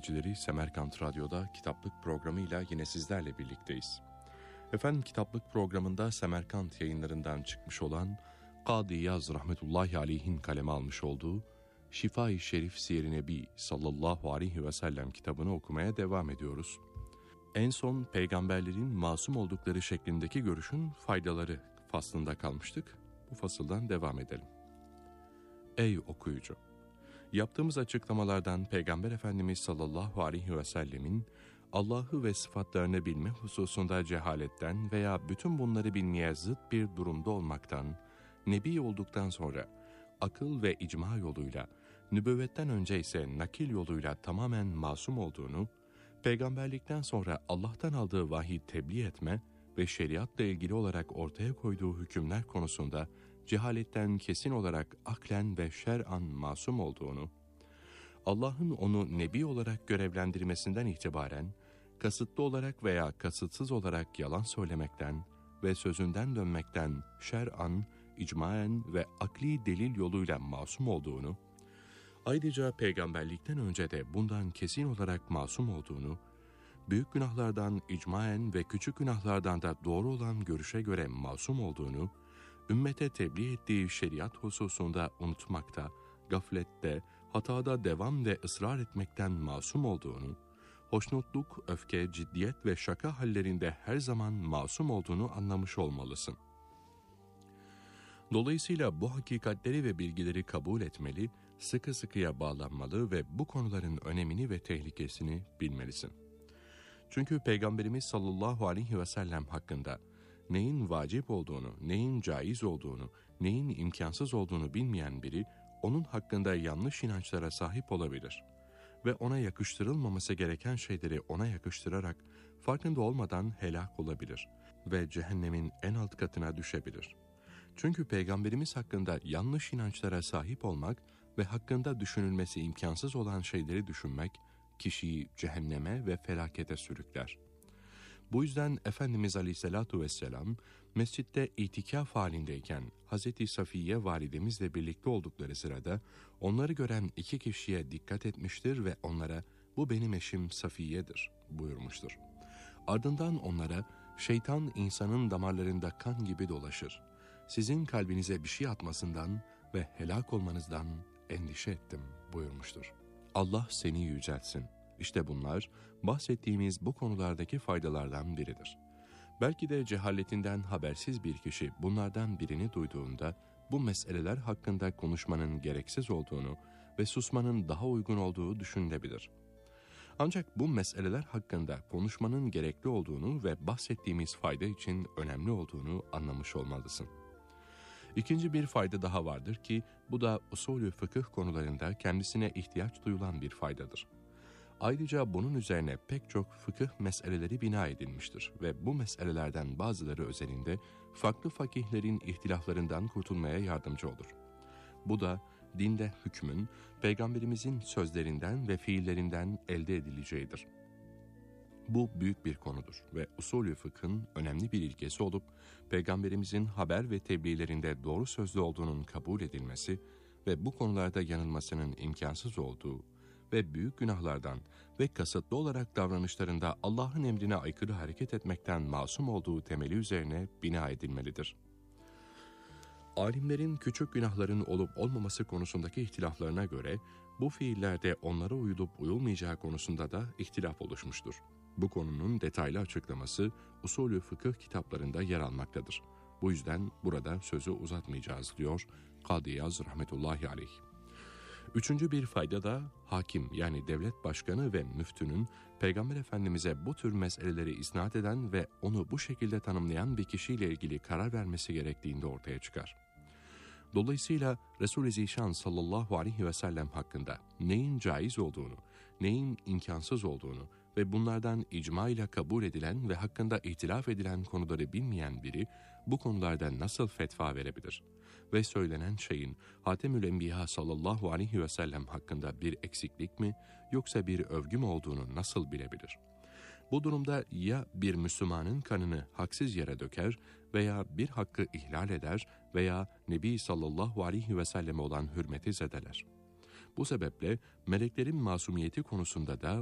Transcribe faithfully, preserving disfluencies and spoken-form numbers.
dinleyicileri, Semerkant Radyo'da Kitaplık programıyla yine sizlerle birlikteyiz. Efendim, Kitaplık programında Semerkant yayınlarından çıkmış olan Kadı İyaz rahmetullahi aleyhin kaleme almış olduğu Şifa-i Şerif Siyer-i Nebi sallallahu aleyhi ve sellem kitabını okumaya devam ediyoruz. En son peygamberlerin masum oldukları şeklindeki görüşün faydaları faslında kalmıştık. Bu fasıldan devam edelim. Ey okuyucu! Yaptığımız açıklamalardan Peygamber Efendimiz sallallahu aleyhi ve sellemin Allah'ı ve sıfatlarını bilme hususunda cehaletten veya bütün bunları bilmeye zıt bir durumda olmaktan, Nebi olduktan sonra akıl ve icma yoluyla, nübüvvetten önce ise nakil yoluyla tamamen masum olduğunu, peygamberlikten sonra Allah'tan aldığı vahiy tebliğ etme ve şeriatla ilgili olarak ortaya koyduğu hükümler konusunda cehaletten kesin olarak aklen ve şer'an masum olduğunu, Allah'ın onu nebi olarak görevlendirmesinden itibaren kasıtlı olarak veya kasıtsız olarak yalan söylemekten ve sözünden dönmekten şer'an, icmaen ve akli delil yoluyla masum olduğunu, ayrıca peygamberlikten önce de bundan kesin olarak masum olduğunu, büyük günahlardan icmaen ve küçük günahlardan da doğru olan görüşe göre masum olduğunu, ümmete tebliğ ettiği şeriat hususunda unutmakta, gaflette, hatada devam ve ısrar etmekten masum olduğunu, hoşnutluk, öfke, ciddiyet ve şaka hallerinde her zaman masum olduğunu anlamış olmalısın. Dolayısıyla bu hakikatleri ve bilgileri kabul etmeli, sıkı sıkıya bağlanmalı ve bu konuların önemini ve tehlikesini bilmelisin. Çünkü Peygamberimiz sallallahu aleyhi ve sellem hakkında neyin vacip olduğunu, neyin caiz olduğunu, neyin imkansız olduğunu bilmeyen biri, onun hakkında yanlış inançlara sahip olabilir ve ona yakıştırılmaması gereken şeyleri ona yakıştırarak farkında olmadan helak olabilir ve cehennemin en alt katına düşebilir. Çünkü Peygamberimiz hakkında yanlış inançlara sahip olmak ve hakkında düşünülmesi imkansız olan şeyleri düşünmek, kişiyi cehenneme ve felakete sürükler. Bu yüzden Efendimiz Aleyhisselatu Vesselam, mescitte itikaf halindeyken Hazreti Safiye validemizle birlikte oldukları sırada onları gören iki kişiye dikkat etmiştir ve onlara "Bu benim eşim Safiye'dir" buyurmuştur. Ardından onlara "Şeytan insanın damarlarında kan gibi dolaşır. Sizin kalbinize bir şey atmasından ve helak olmanızdan endişe ettim" buyurmuştur. Allah seni yüceltsin. İşte bunlar bahsettiğimiz bu konulardaki faydalardan biridir. Belki de cehaletinden habersiz bir kişi bunlardan birini duyduğunda bu meseleler hakkında konuşmanın gereksiz olduğunu ve susmanın daha uygun olduğu düşünülebilir. Ancak bu meseleler hakkında konuşmanın gerekli olduğunu ve bahsettiğimiz fayda için önemli olduğunu anlamış olmalısın. İkinci bir fayda daha vardır ki bu da usulü fıkıh konularında kendisine ihtiyaç duyulan bir faydadır. Ayrıca bunun üzerine pek çok fıkıh meseleleri bina edilmiştir ve bu meselelerden bazıları özelinde farklı fakihlerin ihtilaflarından kurtulmaya yardımcı olur. Bu da dinde hükmün Peygamberimizin sözlerinden ve fiillerinden elde edileceğidir. Bu büyük bir konudur ve usulü fıkhın önemli bir ilkesi olup Peygamberimizin haber ve tebliğlerinde doğru sözlü olduğunun kabul edilmesi ve bu konularda yanılmasının imkansız olduğu ve büyük günahlardan ve kasıtlı olarak davranışlarında Allah'ın emrine aykırı hareket etmekten masum olduğu temeli üzerine bina edilmelidir. Alimlerin küçük günahların olup olmaması konusundaki ihtilaflarına göre bu fiillerde onlara uyulup uyulmayacağı konusunda da ihtilaf oluşmuştur. Bu konunun detaylı açıklaması usulü fıkıh kitaplarında yer almaktadır. Bu yüzden burada sözü uzatmayacağız diyor Kadı İyaz rahmetullahi aleyh. Üçüncü bir fayda da hakim yani devlet başkanı ve müftünün Peygamber Efendimiz'e bu tür meseleleri isnat eden ve onu bu şekilde tanımlayan bir kişiyle ilgili karar vermesi gerektiğinde ortaya çıkar. Dolayısıyla Resul-i Zişan sallallahu aleyhi ve sellem hakkında neyin caiz olduğunu, neyin imkansız olduğunu ve bunlardan icma ile kabul edilen ve hakkında ihtilaf edilen konuları bilmeyen biri bu konularda nasıl fetva verebilir? Ve söylenen şeyin Hatemül Enbiya sallallahu aleyhi ve sellem hakkında bir eksiklik mi yoksa bir övgü mü olduğunu nasıl bilebilir? Bu durumda ya bir Müslümanın kanını haksız yere döker veya bir hakkı ihlal eder veya Nebi sallallahu aleyhi ve selleme olan hürmeti zedeler. Bu sebeple meleklerin masumiyeti konusunda da